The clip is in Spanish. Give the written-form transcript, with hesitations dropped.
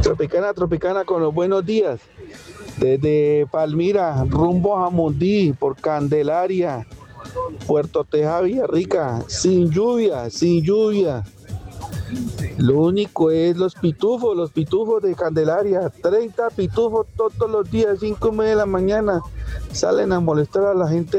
Tropicana, Tropicana con los buenos días. Desde Palmira, rumbo a Jamundí, por Candelaria, Puerto Tejada, Villarrica, sin lluvia, sin lluvia. Lo único es los pitufos de Candelaria, 30 pitufos todos los días, 5:30 de la mañana, salen a molestar a la gente